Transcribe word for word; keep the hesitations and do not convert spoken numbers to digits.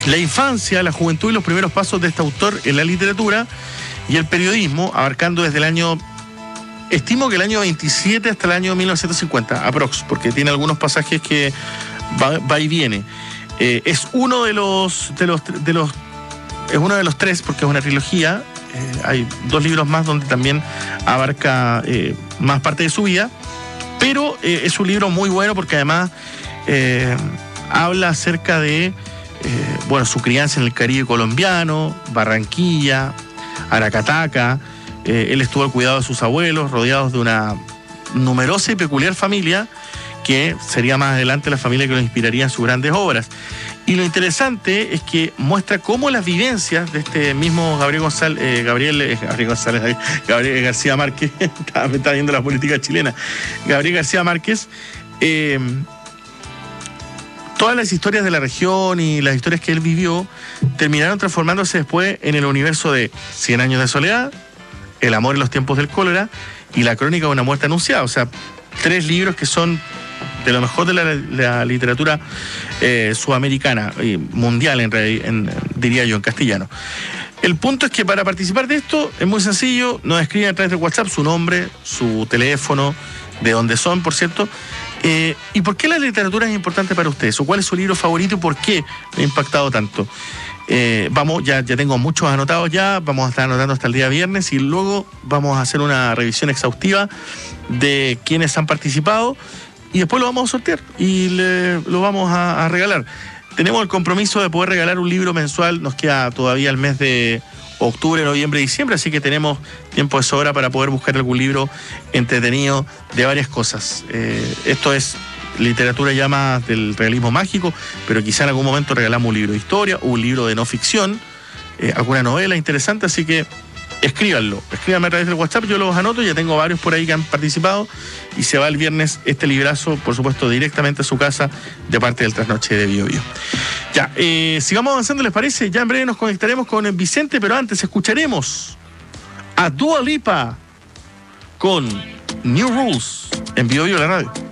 la infancia, la juventud y los primeros pasos de este autor en la literatura y el periodismo, abarcando desde el año, estimo que el año veintisiete hasta el año mil novecientos cincuenta, aprox, porque tiene algunos pasajes que va, va y viene. Eh, es uno de los, de los, de los, es uno de los tres, porque es una trilogía. Eh, hay dos libros más donde también abarca eh, más parte de su vida, pero eh, es un libro muy bueno porque además eh, habla acerca de eh, bueno, su crianza en el Caribe colombiano, Barranquilla, Aracataca. Eh, él estuvo al cuidado de sus abuelos, rodeados de una numerosa y peculiar familia que sería más adelante la familia que lo inspiraría en sus grandes obras. Y lo interesante es que muestra cómo las vivencias de este mismo Gabriel González, eh, Gabriel, eh, Gabriel González, Gabriel García Márquez, estaba, me estaba viendo la política chilena, Gabriel García Márquez, eh, todas las historias de la región y las historias que él vivió terminaron transformándose después en el universo de Cien años de soledad, El amor en los tiempos del cólera y La crónica de una muerte anunciada. O sea, tres libros que son de lo mejor de la, la literatura eh, sudamericana y mundial, en, en, diría yo, en castellano. El punto es que para participar de esto es muy sencillo, nos escriben a través de WhatsApp su nombre, su teléfono, de dónde son, por cierto. Eh, ¿Y por qué la literatura es importante para ustedes? ¿O cuál es su libro favorito y por qué me ha impactado tanto? Eh, vamos, ya, ya tengo muchos anotados ya, vamos a estar anotando hasta el día viernes y luego vamos a hacer una revisión exhaustiva de quienes han participado y después lo vamos a sortear y le, lo vamos a, a regalar. Tenemos el compromiso de poder regalar un libro mensual, nos queda todavía el mes de octubre, noviembre y diciembre, así que tenemos tiempo de sobra para poder buscar algún libro entretenido de varias cosas. Eh, esto es literatura ya más del realismo mágico, pero quizá en algún momento regalamos un libro de historia o un libro de no ficción, eh, alguna novela interesante, así que escríbanlo, escríbanme a través del WhatsApp, yo los anoto, ya tengo varios por ahí que han participado y se va el viernes este librazo, por supuesto, directamente a su casa de parte del Trasnoche de Bio Bio. Ya, eh, sigamos avanzando, ¿les parece? Ya en breve nos conectaremos con Vicente, pero antes escucharemos a Dua Lipa con New Rules en Bio Bio, la radio.